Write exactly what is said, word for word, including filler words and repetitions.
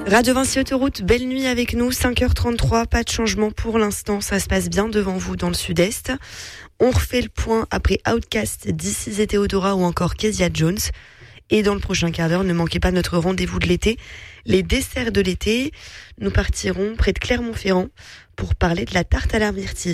Radio Vinci Autoroute, belle nuit avec nous, cinq heures trente-trois, pas de changement pour l'instant, ça se passe bien devant vous dans le sud-est. On refait le point après Outcast, This Is et Theodora ou encore Kezia Jones. Et dans le prochain quart d'heure, ne manquez pas notre rendez-vous de l'été, les desserts de l'été. Nous partirons près de Clermont-Ferrand pour parler de la tarte à la myrtille.